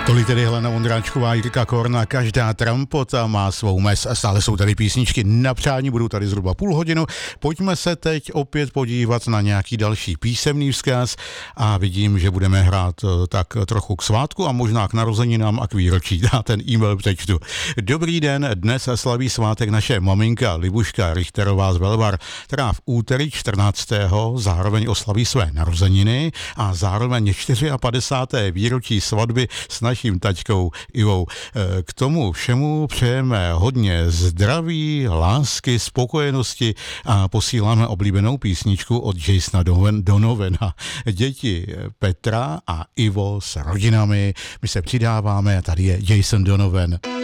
Tolik tedy Helena Vondráčková, Jirka Korna, každá trampota má svou mez. Stále jsou tady písničky na přání, budou tady zhruba půl hodinu. Pojďme se teď opět podívat na nějaký další písemný vzkaz a vidím, že budeme hrát tak trochu k svátku a možná k narozeninám a k výročí. Já ten e-mail přečtu. Dobrý den, dnes slaví svátek naše maminka Libuška Richterová z Velvar, která v úterý 14. zároveň oslaví své narozeniny a zároveň 54. výročí svatby s naším taťkou Ivou. K tomu všemu přejeme hodně zdraví, lásky, spokojenosti a posíláme oblíbenou písničku od Jasona Donovana. Děti Petra a Ivo s rodinami. My se přidáváme a tady je Jason Donovan.